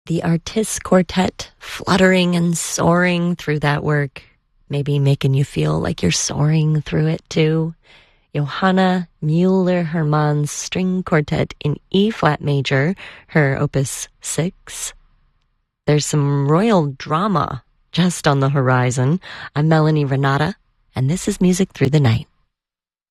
The Artists Quartet fluttering and soaring through that work, maybe making you feel like you're soaring through it too. Johanna Müller-Hermann's String Quartet in E-flat major, her opus 6. There's some royal drama just on the horizon. I'm Melanie Renata, and this is Music Through the Night.